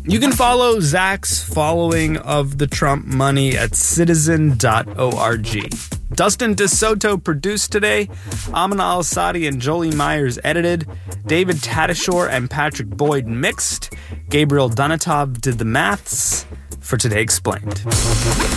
You can follow Zach's following of the Trump money at citizen.org. Dustin DeSoto produced today. Amina Al-Sadi and Jolie Myers edited. David Tadashore and Patrick Boyd mixed. Gabriel Donatov did the maths for Today Explained.